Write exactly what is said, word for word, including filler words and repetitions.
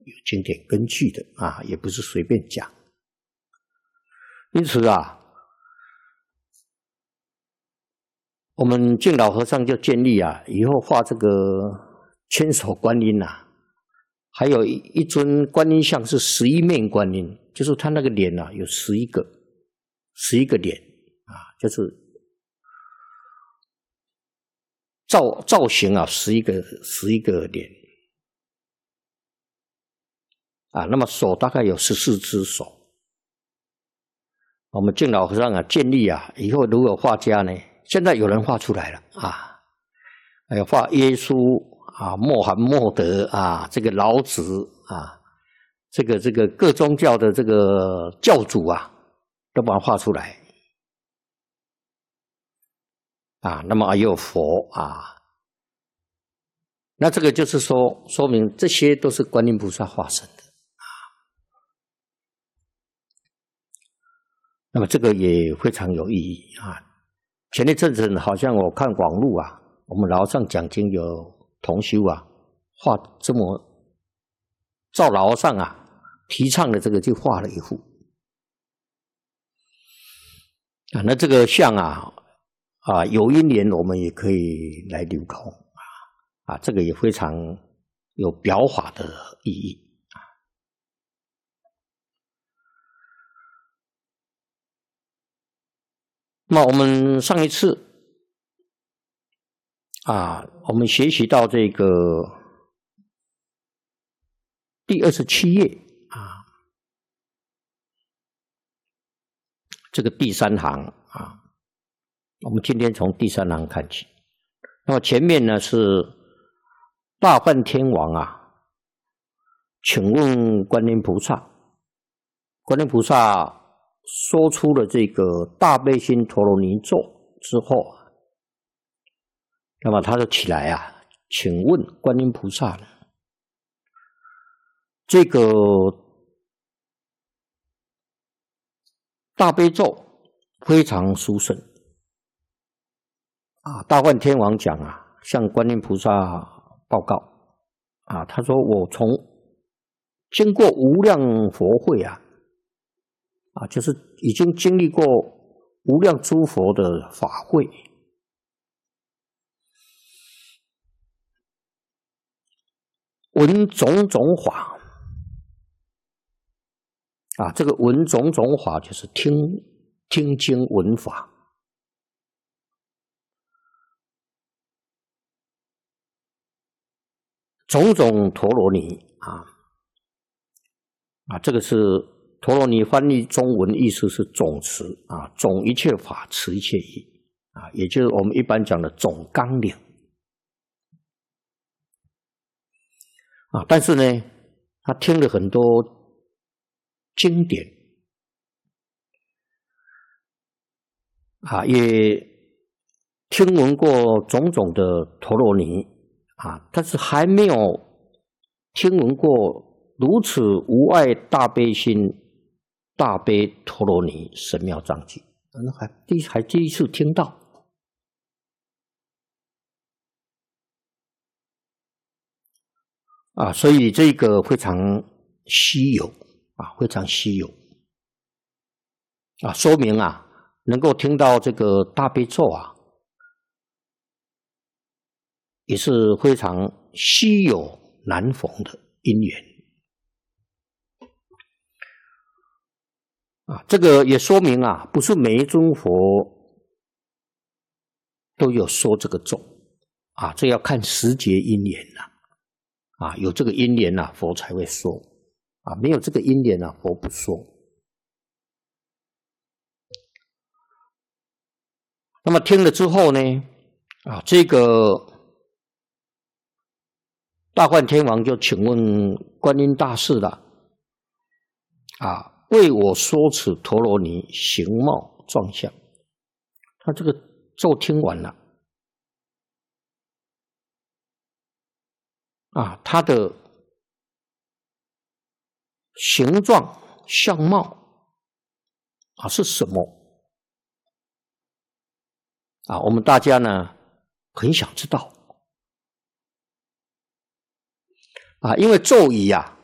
有经典根据的啊，也不是随便讲。因此啊，我们净老和尚就建议啊，以后画这个千手观音啊，还有一一尊观音像是十一面观音，就是他那个脸啊有十一个，十一个脸啊，就是造造型啊，十一个十一个脸啊，那么手大概有十四只手。我们净老和尚啊建议啊，以后如果画家呢，现在有人画出来了啊，还有画耶稣啊、穆罕默德啊、这个老子啊，这个这个各宗教的这个教主啊，都把它画出来啊。那么也有佛啊，那这个就是说，说明这些都是观音菩萨化身的。那么这个也非常有意义啊！前一阵子好像我看网络啊，我们老上讲经有同修啊，画这么照老上啊提倡的这个就画了一幅啊，那这个像啊啊有因缘我们也可以来流通啊啊，这个也非常有表法的意义。那么我们上一次啊，我们学习到这个第二十七页啊，这个第三行啊，我们今天从第三行看起。那么前面呢是大梵天王啊，请问观音菩萨，观音菩萨说出了这个大悲心陀罗尼咒之后，那么他就起来啊，请问观音菩萨呢，这个大悲咒非常殊胜啊！大梵天王讲啊，向观音菩萨报告啊，他说我从经过无量佛会啊。啊，就是已经经历过无量诸佛的法会，闻种种法啊，这个闻种种法就是听听经闻法，种种陀罗尼啊啊，这个是。陀罗尼翻译中文意思是总持啊，总一切法，持一切义啊，也就是我们一般讲的总纲领啊。但是呢，他听了很多经典啊，也听闻过种种的陀罗尼啊，但是还没有听闻过如此无碍大悲心。大悲陀罗尼神妙藏记，那还第还第一次听到啊，所以这个非常稀有啊，非常稀有啊，说明啊，能够听到这个大悲咒啊，也是非常稀有难逢的因缘。啊，这个也说明啊，不是每一尊佛都有说这个咒啊，这要看时节因缘呐，啊，有这个因缘呐，佛才会说啊，没有这个因缘呐，佛不说。那么听了之后呢，啊，这个大梵天王就请问观音大士了，啊。为我说此陀罗尼形貌状相，他这个咒听完了啊，他的形状相貌啊是什么啊？我们大家呢很想知道啊，因为咒语啊